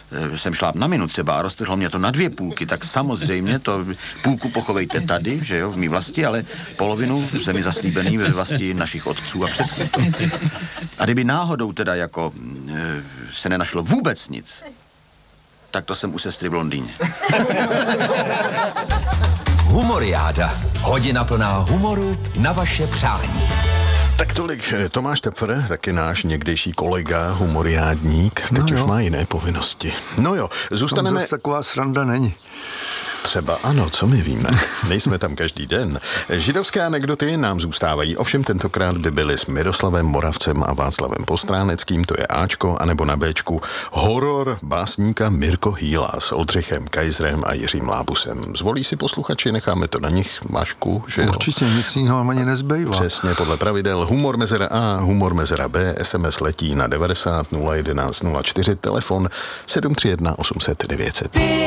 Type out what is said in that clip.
jsem šláp na minu třeba a roztrhlo mě to na 2 půlky, tak samozřejmě to půlku pochovejte tady, že jo, v mý vlasti, ale polovinu zemi zaslíbený ve vlasti našich otců a předků. A kdyby náhodou teda jako se nenašlo vůbec nic, tak to jsem u sestry v Londýně. Humoriáda. Hodina plná humoru na vaše přání. Tak tolik Tomáš Tepfer, taky náš někdejší kolega, humoriádník, teď už má jiné povinnosti. No jo, zůstaneme... Tam zase taková sranda není. Třeba ano, co my víme. Nejsme tam každý den. Židovské anekdoty nám zůstávají, ovšem tentokrát by byly s Miroslavem Moravcem a Václavem Postráneckým, to je Ačko, anebo na Bčku horor básníka Mirko Hýla s Oldřichem Kajzrem a Jiřím Lábusem. Zvolí si posluchači, necháme to na nich, Mášku, že jo? Určitě, nic jiného ani nezbývá. Přesně, podle pravidel humor mezera A, humor mezera B, SMS letí na 90 011 04, telefon 731 800 900.